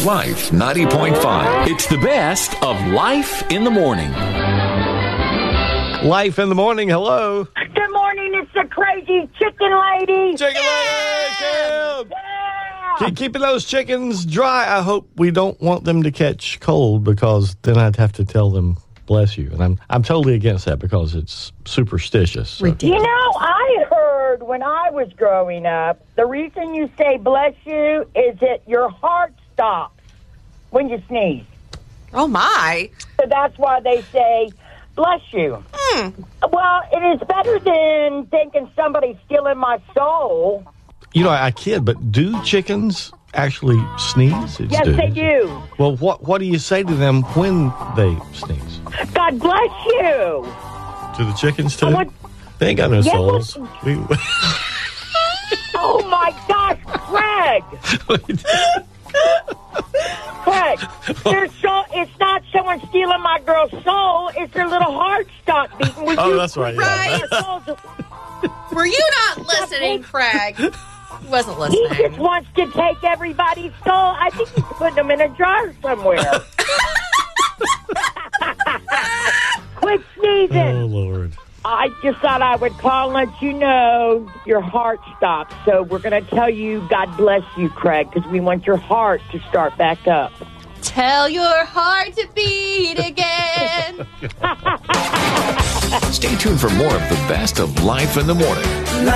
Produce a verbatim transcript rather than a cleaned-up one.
Life ninety point five. It's the best of Life in the Morning. Life in the Morning, hello. Good morning, it's the crazy chicken lady. Chicken lady, Kim. Yeah. Keep keeping those chickens dry. I hope we don't want them to catch cold, because then I'd have to tell them, bless you. And I'm I'm totally against that because it's superstitious. So. You know, I heard when I was growing up, the reason you say bless you is that your heart stops when you sneeze. Oh, my. So that's why they say bless you. Hmm. Well, it is better than thinking somebody's stealing my soul. You know, I kid, but do chickens actually sneeze? It's Yes, do. they do. Well, what what do you say to them when they sneeze? God bless you. To the chickens, too? I want- They ain't got no Yeah, souls. what- We, Oh, my gosh, Craig. Craig, their soul, it's not someone stealing my girl's soul. It's their little heart stopped beating. Will Oh, you that's right, yeah. Right. their souls- Were you not listening, Craig? He wasn't He just listening. wants to take everybody's soul. I think he's putting them in a jar somewhere. Quit sneezing. oh, Lord. I just thought I would call and let you know your heart stopped. So we're going to tell you, God bless you, Craig, because we want your heart to start back up. Tell your heart to beat again. Stay tuned for more of the best of Life in the Morning.